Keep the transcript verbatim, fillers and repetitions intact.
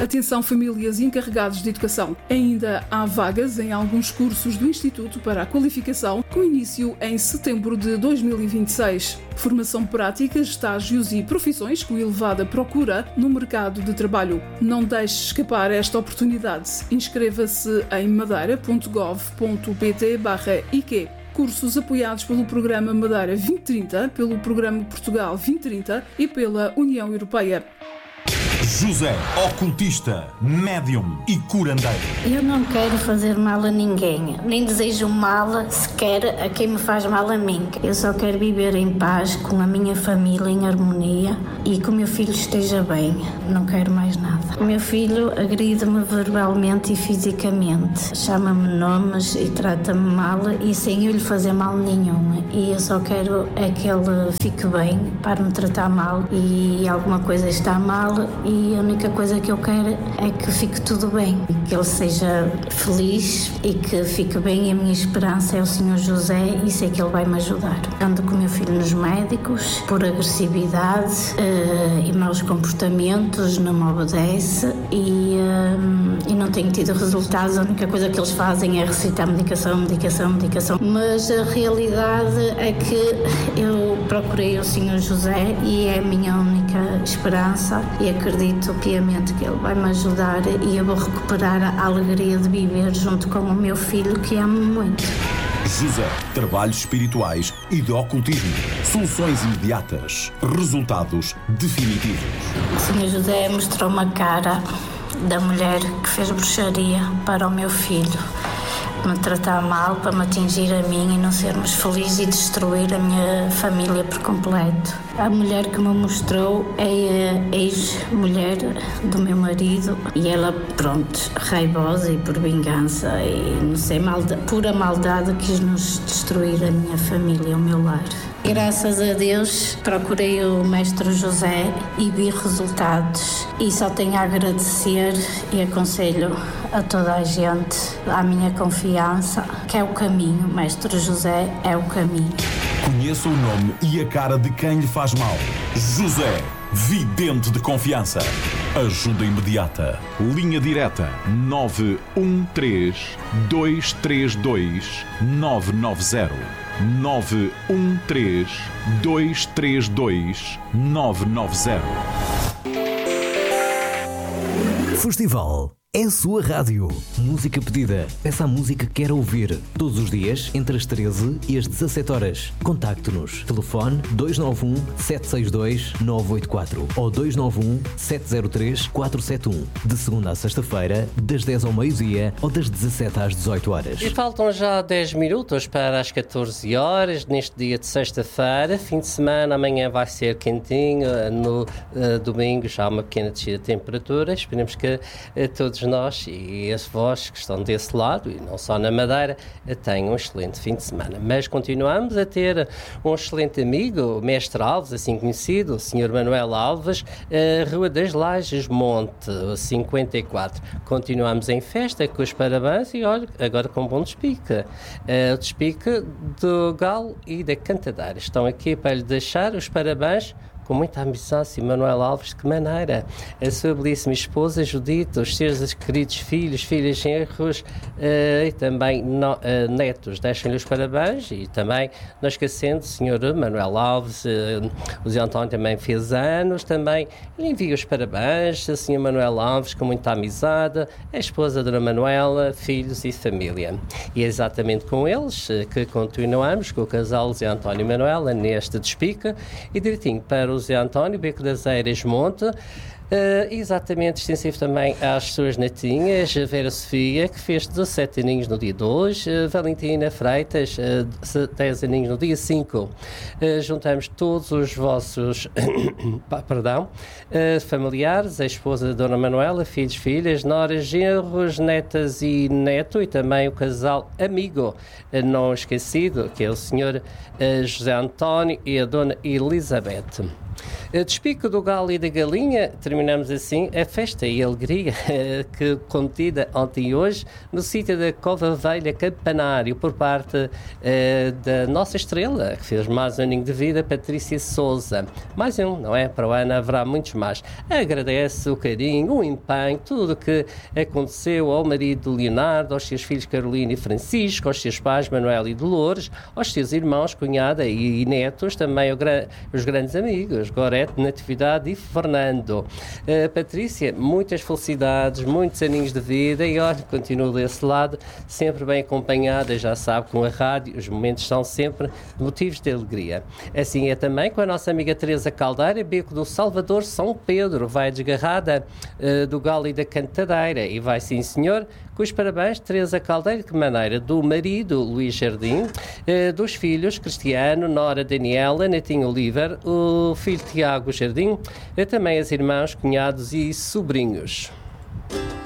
Atenção famílias e encarregados de educação. Ainda há vagas em alguns cursos do Instituto para a Qualificação, com início em setembro de dois mil e vinte e seis. Formação prática, estágios e profissões com elevada procura no mercado de trabalho. Não deixe escapar esta oportunidade. Inscreva-se em madeira ponto gov ponto pt barra I Q. Cursos apoiados pelo Programa Madeira vinte trinta, pelo Programa Portugal vinte trinta e pela União Europeia. José, ocultista, médium e curandeiro. Eu não quero fazer mal a ninguém, nem desejo mal sequer a quem me faz mal a mim. Eu só quero viver em paz com a minha família, em harmonia, e que o meu filho esteja bem. Não quero mais nada. O meu filho agride-me verbalmente e fisicamente. Chama-me nomes e trata-me mal e sem eu lhe fazer mal nenhum. E eu só quero é que ele fique bem para me tratar mal e alguma coisa está mal. E a única coisa que eu quero é que fique tudo bem, que ele seja feliz e que fique bem. E a minha esperança é o senhor José e sei que ele vai me ajudar. Ando com o meu filho nos médicos por agressividade uh, e maus comportamentos, não me obedece e, uh, e não tenho tido resultados. A única coisa que eles fazem é recitar medicação, medicação, medicação. Mas a realidade é que eu procurei o senhor José e é a minha única esperança e acredito piamente que ele vai me ajudar e eu vou recuperar a alegria de viver junto com o meu filho, que amo muito. José, trabalhos espirituais e de ocultismo. Soluções imediatas. Resultados definitivos. O senhor José mostrou uma cara da mulher que fez bruxaria para o meu filho. Me tratar mal para me atingir a mim e não sermos felizes e destruir a minha família por completo. A mulher que me mostrou é a ex-mulher do meu marido e ela, pronto, raivosa e por vingança e não sei, maldade, pura maldade, quis nos destruir a minha família, o meu lar. Graças a Deus procurei o mestre José e vi resultados e só tenho a agradecer e aconselho a toda a gente, à minha confiança, que é o caminho. O mestre José é o caminho. Conheça o nome e a cara de quem lhe faz mal. José, vidente de confiança. Ajuda imediata. Linha direta nove um três, dois três dois, nove nove zero. nove um três, dois três dois, nove nove zero. Festival é a sua rádio. Música pedida. Peça a música que quer ouvir. Todos os dias, entre as treze e as dezassete horas. Contacte-nos. Telefone dois nove um, sete seis dois, nove oito quatro ou dois nove um, sete zero três, quatro sete um. De segunda a sexta-feira, das dez ao meio-dia ou das dezassete às dezoito horas. E faltam já dez minutos para as catorze horas, neste dia de sexta-feira. Fim de semana, amanhã vai ser quentinho. No uh, domingo já há uma pequena descida de temperatura. Esperemos que uh, todos nós e as vós que estão desse lado, e não só na Madeira, tenham um excelente fim de semana. Mas continuamos a ter um excelente amigo, o Mestre Alves, assim conhecido, o senhor Manuel Alves, uh, Rua das Lajes, Monte, cinquenta e quatro. Continuamos em festa com os parabéns e olha, agora com um bom despique. Uh, o despique do Galo e da Cantadeira. Estão aqui para lhe deixar os parabéns com muita ambição, sim, Manuel Alves, de que maneira? A sua belíssima esposa Judite, os seus queridos filhos, filhas, genros uh, e também no, uh, netos, deixam-lhe os parabéns e também, não esquecendo, o senhor Manuel Alves, uh, o Zé António também fez anos, também lhe envia os parabéns, o senhor Manuel Alves, com muita amizade, a esposa Dona Manuela, filhos e família. E é exatamente com eles uh, que continuamos, com o casal Zé António e Manuela, neste despique, e direitinho para o Zé António, Beco das Eiras, Monte. Uh, exatamente extensivo também às suas netinhas, a Vera Sofia, que fez dezassete aninhos no dia dois, uh, Valentina Freitas, uh, dez aninhos no dia cinco. Uh, juntamos todos os vossos perdão, uh, familiares, a esposa da Dona Manuela, filhos, filhas, noras, genros, netas e neto, e também o casal amigo, uh, não esquecido, que é o senhor uh, José António e a Dona Elizabeth. A despique do Galo e da Galinha termina terminamos assim a festa e a alegria que contida ontem e hoje no sítio da Cova Velha Campanário por parte uh, da nossa estrela, que fez mais um aninho de vida, Patrícia Souza. Mais um, não é? Para o ano haverá muitos mais. Agradece o carinho, o empenho, tudo o que aconteceu ao marido Leonardo, aos seus filhos Carolina e Francisco, aos seus pais Manuel e Dolores, aos seus irmãos, cunhada e, e netos, também o, os grandes amigos, Gorete, Natividade e Fernando. Uh, Patrícia, muitas felicidades, muitos aninhos de vida e olha, continuo desse lado, sempre bem acompanhada, já sabe, com a rádio, os momentos são sempre motivos de alegria. Assim é também com a nossa amiga Teresa Caldeira, Beco do Salvador, São Pedro, vai desgarrada uh, do Galo e da Cantadeira e vai sim senhor, com os parabéns, Teresa Caldeira, de maneira do marido Luís Jardim, uh, dos filhos Cristiano, Nora Daniela, Netinho Oliver, o filho Tiago Jardim, uh, também as irmãs, cunhados e sobrinhos.